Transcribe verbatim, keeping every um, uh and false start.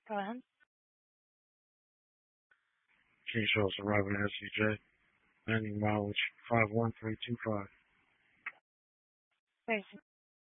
Go ahead. King Charles arriving at S C J. Landing mileage five one three two five. Basic.